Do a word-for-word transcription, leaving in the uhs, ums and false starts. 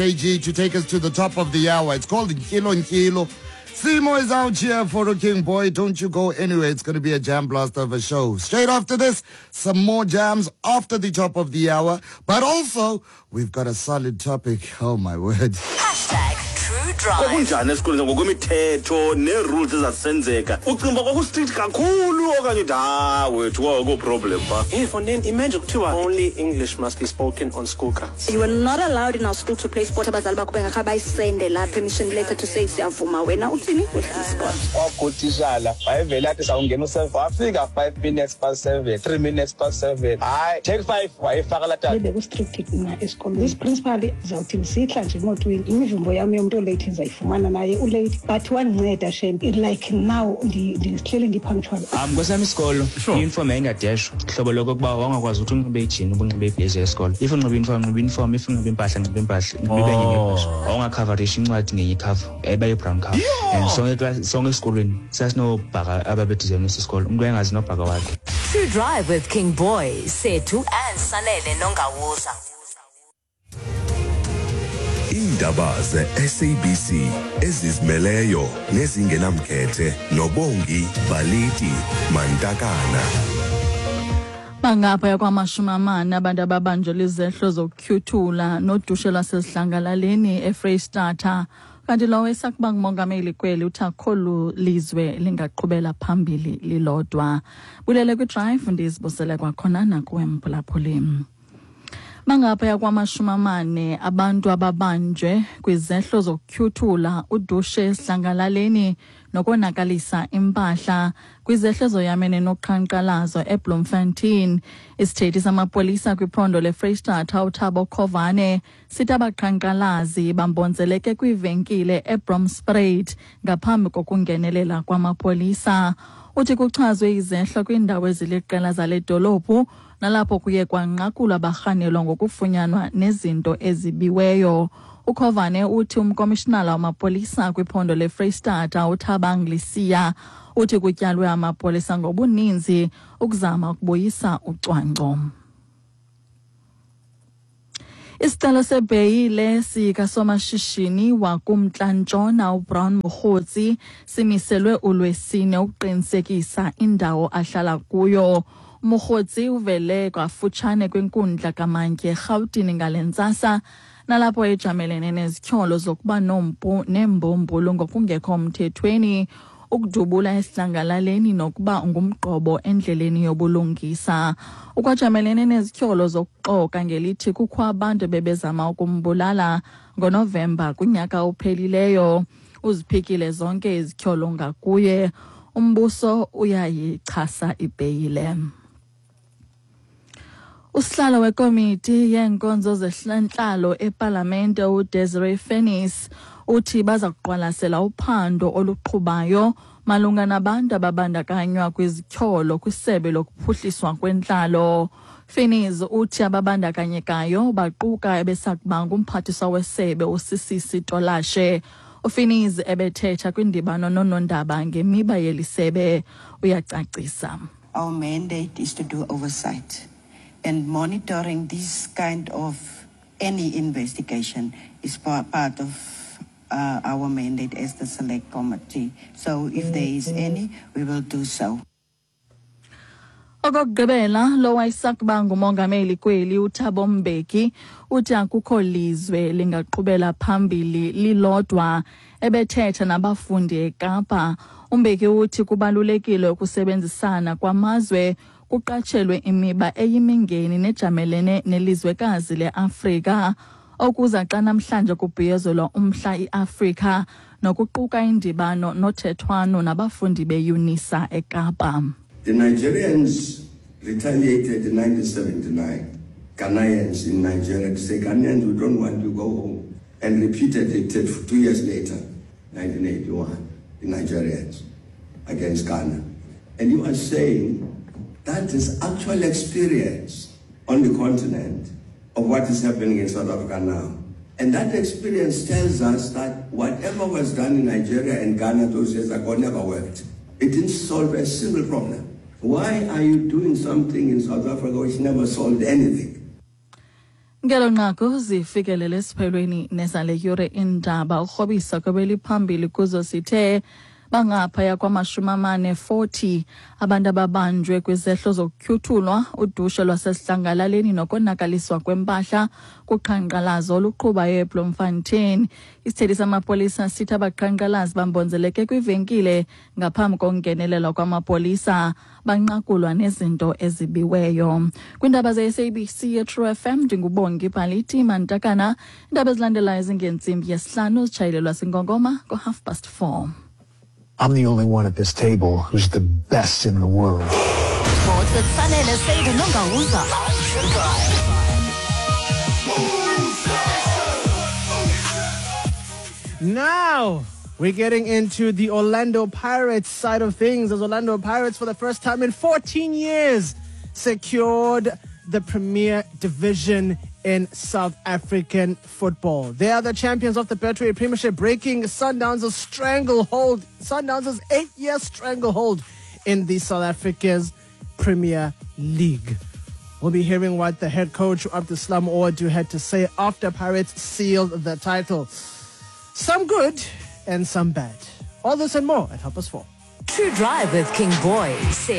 A G to take us to the top of the hour. It's called Nkilo Nkilo. Simo is out here for a King Boy. Don't you go anywhere. It's going to be a jam blast of a show. Straight after this, some more jams after the top of the hour. But also, we've got a solid topic. Oh, my word. Hashtag True Drive. Okunjani esikoleni ngokwemithetho ne-rules ezasenzeka ucimba kwaku-strict kakhulu okanye da wethu kwako problem ba hey Fontaine, imagine kuthiwa only English must be spoken on school grounds. You were not allowed in our school to play sport. Abazali bakho bengakha bayisende la permission letter to say siyavuma wena uthini with sport. Wakutishala wayevela athi sawungena useven wafika five minutes past seven three minutes past seven hayi take five wayefaka la tata bekustricted na esikoleni. This principal zawuthi msihla nje emotweni imivumbo yami yomuntu late ngizayifumana naye ulate but wanceda shem like now ndihlele ndipunctual. Um kwesami isikolo uniform engadashwa hlobo lokuba wangakwazi ukuthi unxibe ijini ubunxibe ibhezi yesikolo if unxibe uniform unxibe uniform if unxibe impahla unxibe impahla unxibe enye impahla awungacoverisha incwadi ngenye cover eba brown cover and sonke class sonke esikolweni sasinobhaka ababedesign isikolo umuntu engazi nobhaka wakhe. True Drive with King Boy, Sethu and Sanele Nongawuza. Indaba ze-S A B C ezizimeleyo nezingenamkhethe nobongi Baliti Mantakana. Bangapha yakwamashumi amane abantu ababanjelwe izehlo zokutyhuthula nodushe lwasesidlangalaleni eFreystata kanti lo esakuba ngumongameli kweli uthi akho lizwe lingaqhubela phambili lilodwa. Bulele kwi-drive ndizibusele kwakhona nakuwe mphulaphuli. Bangapha yakwamashumi amane abantu ababanjwe kwizehlo zokutyhuthula udushe esidlangalaleni nokonakalisa impahla kwizehlo zoyamene noqhankqalazo eBloemfontein. Isithethi samapolisa kwiphondo leFreystata uThabo Khovane sithi abaqhankqalazi bambonzeleke kwivenkile eBromspruit ngaphambi kokungenelela kwamapolisa. Uthi kuchazwe izehlo kwindawo eziliqela zale dolophu nalapho kuye kwanqakula abarhanelwa ngokufunyanwa nezinto ezibiweyo. Ukhovane uthi umkomishinala wamapolisa kwiphondo leFreystata uThabang Lisiya uthi kutyalwe amapolisa ngobuninzi ukuzama ukubuyisa ucwangco. Isicelo sebheyile sika somashishini wakumntla-ntshona uBrown Mokgotsi simiselwe uLwesine ukuqinisekisa indawo ahlala kuyo. Mokgotsi uvele kwafutshane kwinkundla kaMantye eRhawutini ngalentsasa nalapho ejamelene nezityholo zokuba nompu nembumbulu ngokungekho mthethweni ukudubula esidlangalaleni nokuba ngumqobo endleleni yobulungisa. Ukwajamelene nezityholo zokuxoka ngelithi kukho abantu bebezama ukumbulala ngoNovemba kunyaka ophelileyo. Uziphikile zonke izityholo ngakuye. Umbuso uyayichasa ibheyile. Usihlalo wekomiti yenkonzo zehlantlalo eParlamente uDesiree Fennis uthi baza kuqwalasela uphando oluqhubayo malunga nabantu ababandakanywa kwizityholo kwisebe lokuphuhliswa kwentlalo. Fennis uthi ababandakanyekayo baquka ebesakuba ngumphathiswa wesebe uSisisi Tolashe. uFennis ebethetha kwindibano nonondaba ngemiba yelisebe uyacacisa. Our mandate is to do oversight. And monitoring this kind of any investigation is part, part of uh, our mandate as the select committee. So if there is any, we will do so. Okugqibela lo wayesakuba ngumongameli kweli uThabo Mbeki uthi akukho lizwe lingaqhubela phambili lilodwa. Ebethetha nabafundi eKapa, uMbeki uthi kubalulekile ukusebenzisana kwamazwe kuqatshelwe imiba eyimingeni nejamelene nelizwekazi leAfrika okuza xa namhlanje kubhiyozelwa umhla iAfrika nokuquka indibano nothethwano nabafundi beUNISA eKapa. The Nigerians retaliated in nineteen seventy-nine. Ghanaians in Nigeria to say, Ghanaians, we don't want you to go home. And repeated it two years later, nineteen eighty-one, the Nigerians against Ghana. And you are saying that is actual experience on the continent of what is happening in South Africa now. And that experience tells us that whatever was done in Nigeria and Ghana those years ago never worked. It didn't solve a single problem. Why are you doing something in South Africa which never solved anything? Ngelo nqaku zifikelele esiphelweni nesale yure indaba urhobisa kwebeli phambili kuzo sithe bangaphaya kwamashumi amane forty abantu ababanjwe kwizehlo zokutyhuthulwa udushe lwasesihlangalaleni nokonakaliswa kwempahla kuqhankqalazo oluqhubayo eBloemfontein. Isithethi samapolisa sithi abaqhankqalazi bambonzeleke kwivenkile ngaphambi kongenelelwa kwamapolisa banqakulwa nezinto ezibiweyo. Kwindaba ze-S A B C ye-True F M ndingubongi Bhaliti Mantakana. Indaba ezilandelayo ezingentsimbi yesihlanu zitshayelelwa singongoma ngo-half past four. I'm the only one at this table who's the best in the world. Sports with Sanele Seydu Nongawuza. Now we're getting into the Orlando Pirates side of things, as Orlando Pirates for the first time in fourteen years secured the Premier Division in South African football. They are the champions of the Betway Premiership, breaking Sundowns' stranglehold, Sundowns' eight-year stranglehold in the South Africa's Premier League. We'll be hearing what the head coach Abdeslam Oadu had to say after Pirates sealed the title. Some good and some bad. All this and more at half past four. True Drive with King Boy.